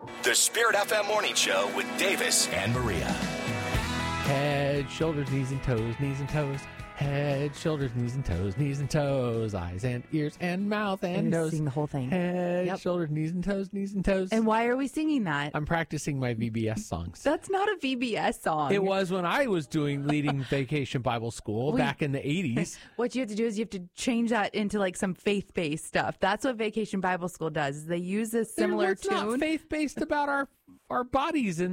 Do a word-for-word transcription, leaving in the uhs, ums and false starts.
The Spirit F M Morning Show with Davis and Maria. Head, shoulders, knees and toes, knees and toes. Head, shoulders, knees and toes, knees and toes. Eyes and ears and mouth and, and nose. Sing the whole thing. Head, Yep. shoulders, knees and toes, knees and toes. And why are we singing that? I'm practicing my V B S songs. That's not a V B S song. It was when I was doing leading Vacation Bible School Wait. back in the eighties. What you have to do is you have to change that into like some faith-based stuff. That's what Vacation Bible School does. Is they use a similar What's tune. not faith-based about our our bodies and